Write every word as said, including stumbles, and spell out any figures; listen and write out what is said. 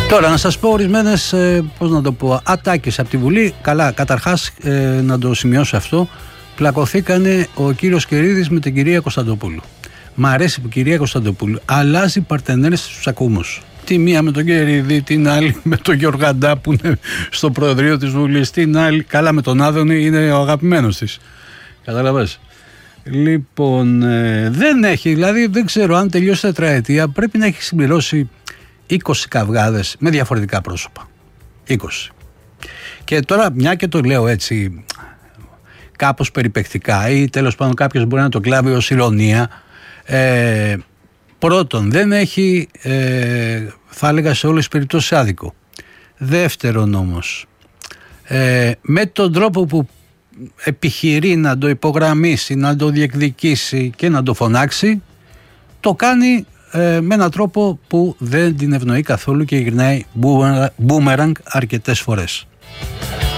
Τώρα να σας πω ορισμένες, ε, πώς να το πω, ατάκες από τη Βουλή. Καλά, καταρχάς ε, να το σημειώσω αυτό. Πλακωθήκανε ο κύριος Κερίδης με την κυρία Κωνσταντοπούλου. Μ' αρέσει που η κυρία Κωνσταντοπούλου αλλάζει παρτενέρες στους ακούμους. Τη μία με τον Κερίδη, την άλλη με τον Γιωργαντά που είναι στο Προεδρείο της Βουλής, την άλλη, καλά με τον Άδωνη, είναι ο αγαπημένος της. Καταλαβες. Λοιπόν, ε, δεν έχει, δηλαδή δεν ξέρω αν τελειώσει τετραετία, πρέπει να έχει συμπληρώσει είκοσι καυγάδες με διαφορετικά πρόσωπα. είκοσι. Και τώρα, μια και το λέω έτσι κάπως περιπεκτικά ή τέλος πάντων κάποιος μπορεί να το κλάβει ως ηρωνία, ε, πρώτον δεν έχει, ε, θα έλεγα σε όλες τις περιπτώσεις άδικο. Δεύτερον όμως, ε, με τον τρόπο που επιχειρεί να το υπογραμμίσει, να το διεκδικήσει και να το φωνάξει, το κάνει ε, με έναν τρόπο που δεν την ευνοεί καθόλου και γυρνάει μπούμεραγκ αρκετές φορές.